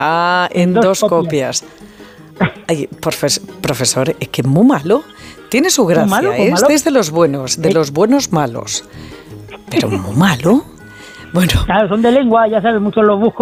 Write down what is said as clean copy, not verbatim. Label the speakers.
Speaker 1: Ah, en dos copias. Ay, profesor, es que es muy malo. Tiene su gracia,
Speaker 2: malo,
Speaker 1: ¿eh?
Speaker 2: malo.
Speaker 1: Este es de los buenos malos. Pero muy malo. Bueno.
Speaker 2: Claro, son de lengua, ya sabes, muchos los busco.